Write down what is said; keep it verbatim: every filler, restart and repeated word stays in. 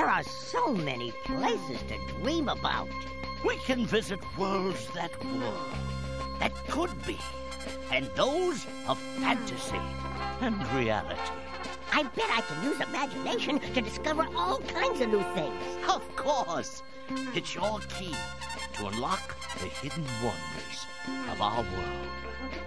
There are so many places to dream about. We can visit worlds that were, that could be, and those of fantasy and reality. I bet I can use imagination to discover all kinds of new things. Of course. It's your key to unlock the hidden wonders of our world.